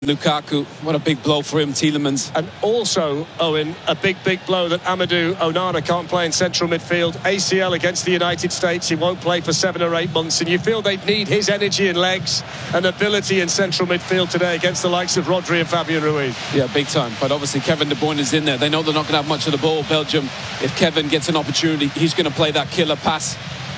Lukaku, what a big blow for him, Tielemans. And also, Owen, a big blow that Amadou Onana can't play in central midfield. ACL against the United States. He won't play for 7 or 8 months. And you feel they'd need his energy and legs and ability in central midfield today against the likes of Rodri and Fabian Ruiz. Yeah, big time. But obviously Kevin De Bruyne is in there. They know they're not going to have much of the ball, Belgium. If Kevin gets an opportunity, he's going to play that killer pass.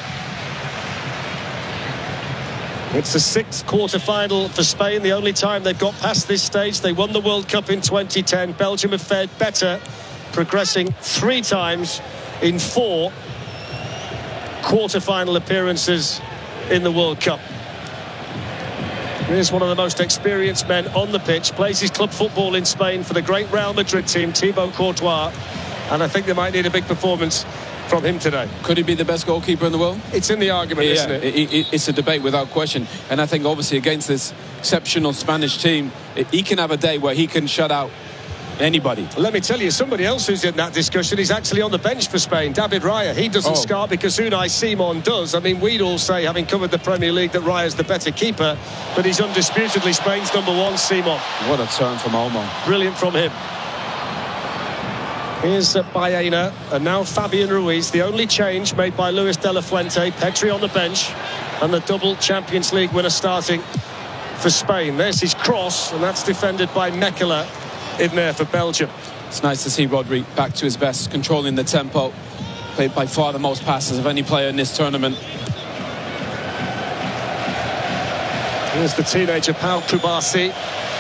It's the 6th quarter-final for Spain, the only time they've got past this stage. They won the World Cup in 2010. Belgium have fared better, progressing 3 times in 4 quarter-final appearances in the World Cup. Here's one of the most experienced men on the pitch, plays his club football in Spain for the great Real Madrid team, Thibaut Courtois, and I think they might need a big performance from him today. Could he be the best goalkeeper in the world? It's in the argument, isn't it? It's a debate without question. And I think obviously against this exceptional Spanish team, he can have a day where he can shut out anybody. Let me tell you, somebody else who's in that discussion is actually on the bench for Spain, David Raya. He doesn't start because Unai Simon does. I mean, we'd all say, having covered the Premier League, that Raya's the better keeper, but he's undisputedly Spain's number 1, Simon. What a turn from Olmo. Brilliant from him. Here's Baena, and now Fabian Ruiz. The only change made by Luis de la Fuente. Pedri on the bench, and the double Champions League winner starting for Spain. There's his cross, and that's defended by Mekela in there for Belgium. It's nice to see Rodri back to his best, controlling the tempo. Played by far the most passes of any player in this tournament. Here's the teenager Pau Kubasi,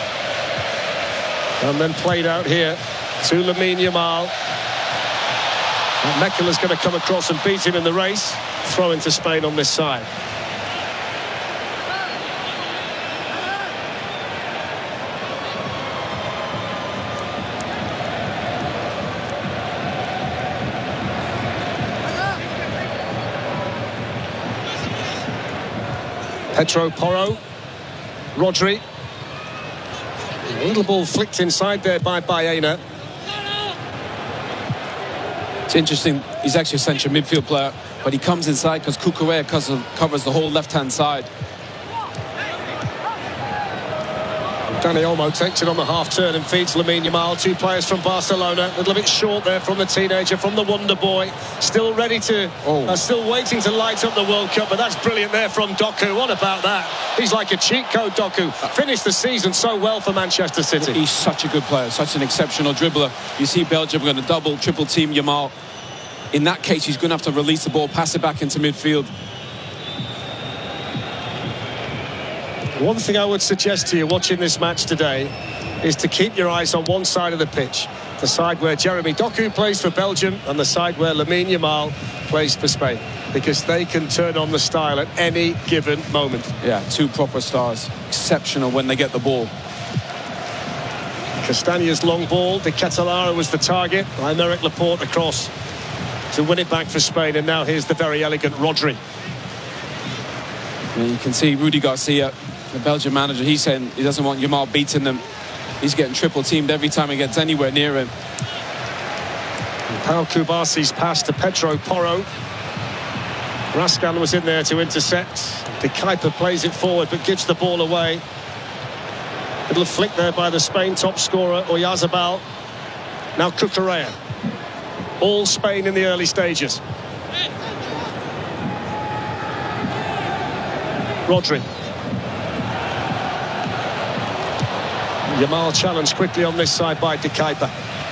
and then played out here to Lamine Yamal. And Mekela's going to come across and beat him in the race. Throw into Spain on this side. Pedro Porro. Rodri. A little ball flicked inside there by Baena. It's interesting, he's actually a central midfield player, but he comes inside because Cucurella covers the whole left-hand side. Dani Olmo takes it on the half-turn and feeds Lamine Yamal. 2 players from Barcelona. A little bit short there from the teenager, from the wonder boy. Still ready to, still waiting to light up the World Cup, but that's brilliant there from Doku. What about that? He's like a cheat code, Doku. Finished the season so well for Manchester City. He's such a good player, such an exceptional dribbler. You see Belgium going to double, triple team Yamal. In that case, he's going to have to release the ball, pass it back into midfield. One thing I would suggest to you watching this match today is to keep your eyes on one side of the pitch. The side where Jeremy Doku plays for Belgium and the side where Lamine Yamal plays for Spain. Because they can turn on the style at any given moment. Yeah, 2 proper stars. Exceptional when they get the ball. Castanya's long ball. De Ketelaere was the target. Aymeric Laporte across to win it back for Spain. And now here's the very elegant Rodri. You can see Rudi Garcia, the Belgian manager, he's saying he doesn't want Yamal beating them. He's getting triple teamed every time he gets anywhere near him. Pau Kubasi's pass to Pedro Porro. Raskan was in there to intercept. De Kuyper plays it forward but gives the ball away. Little flick there by the Spain top scorer Oyarzabal. Now Cucurella. All Spain in the early stages. Rodri. Yamal challenged quickly on this side by De Kuyper.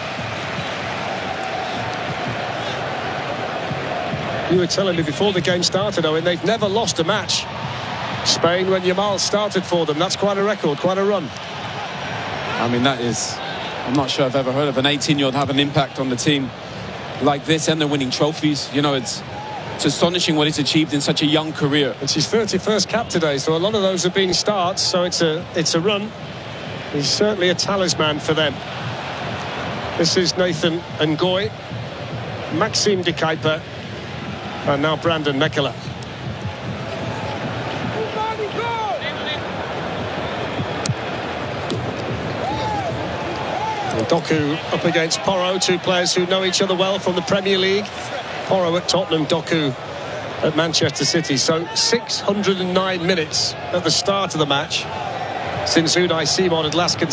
You were telling me before the game started, Owen, they've never lost a match. Spain, when Yamal started for them, that's quite a record, quite a run. I mean, that is, I'm not sure I've ever heard of an 18-year-old have an impact on the team like this, and they're winning trophies. You know, it's astonishing what he's achieved in such a young career. It's his 31st cap today, so a lot of those have been starts, so it's a run. He's certainly a talisman for them. This is Nathan Ngoy, Maxime De Kuyper, and now Brandon Mekela. And Doku up against Porro, 2 players who know each other well from the Premier League. Porro at Tottenham, Doku at Manchester City. So 609 minutes at the start of the match. since Unai Simon had last